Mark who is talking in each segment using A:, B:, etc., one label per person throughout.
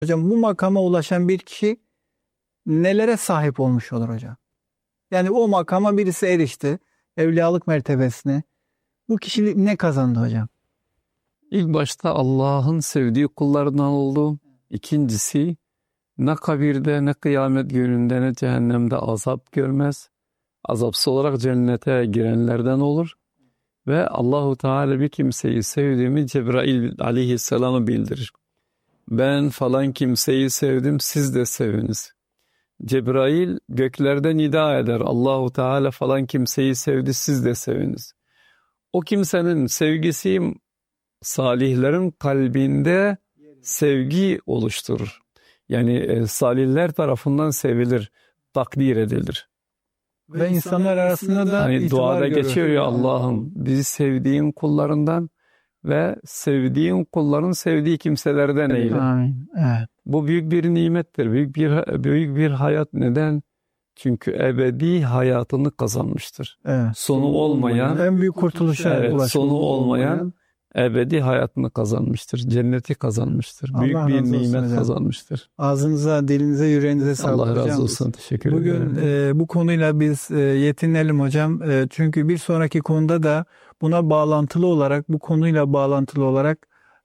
A: Hocam bu makama ulaşan bir kişi nelere sahip olmuş olur hocam? Yani o makama birisi erişti, evliyalık mertebesine. Bu kişi ne kazandı hocam?
B: İlk başta Allah'ın sevdiği kullarından oldu. İkincisi, ne kabirde, ne kıyamet gününde, ne cehennemde azap görmez. Azapsız olarak cennete girenlerden olur. Ve Allahu Teala bir kimseyi sevdiğimi Cebrail aleyhisselam'a bildirir. Ben falan kimseyi sevdim, siz de seviniz. Cebrail göklerden nida eder. Allahu Teala falan kimseyi sevdi, siz de seviniz. O kimsenin sevgisi salihlerin kalbinde sevgi oluşturur. Yani salihler tarafından sevilir, takdir edilir.
A: Ve insanlar arasında da
B: hani
A: itibar
B: duada
A: görür.
B: geçiyor ya, Allah'ım bizi sevdiğin kullarından ve sevdiğin kulların sevdiği kimselerden eyle.
A: Amin. Evet.
B: Bu büyük bir nimettir, büyük bir hayat. Neden? Çünkü ebedi hayatını kazanmıştır.
A: Evet.
B: Sonu olmayan,
A: En büyük kurtuluşa ulaşmış.
B: sonu olmayan ebedi hayatını kazanmıştır. Cenneti kazanmıştır.
A: Allah
B: Büyük bir
A: razı olsun
B: nimet
A: hocam.
B: kazanmıştır.
A: Ağzınıza, dilinize, yüreğinize sağlık
B: Allah
A: hocam.
B: razı olsun. Teşekkür
A: Bugün
B: ederim.
A: bu konuyla biz yetinelim hocam. Çünkü bir sonraki konuda da buna bağlantılı olarak, bu konuyla bağlantılı olarak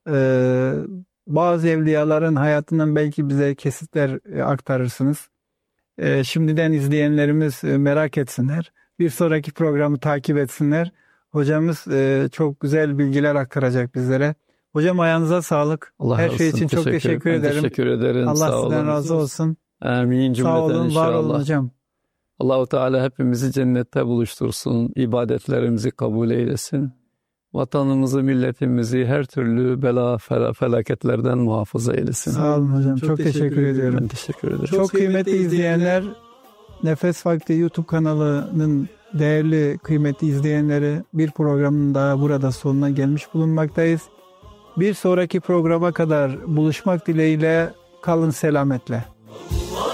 A: bazı evliyaların hayatından belki bize kesitler aktarırsınız. Şimdiden izleyenlerimiz merak etsinler. Bir sonraki programı takip etsinler. Hocamız çok güzel bilgiler aktaracak bizlere. Hocam ayağınıza sağlık.
B: Allah
A: Her
B: razı
A: şey
B: olsun.
A: için çok teşekkür
B: Ben
A: ederim.
B: teşekkür ederim.
A: Allah
B: Sağ
A: sizden
B: olun.
A: razı olsun.
B: Amin cümleten
A: Sağ olun, var olun
B: inşallah.
A: hocam.
B: Allah-u Teala hepimizi cennette buluştursun. İbadetlerimizi kabul eylesin. Vatanımızı, milletimizi her türlü bela, felaketlerden muhafaza eylesin.
A: Sağ olun hocam. Çok teşekkür ediyorum.
B: Ben teşekkür ederim.
A: Çok kıymetli izleyenler, Nefes Vakti YouTube kanalının değerli kıymetli izleyenleri, bir programın daha burada sonuna gelmiş bulunmaktayız. Bir sonraki programa kadar buluşmak dileğiyle kalın selametle.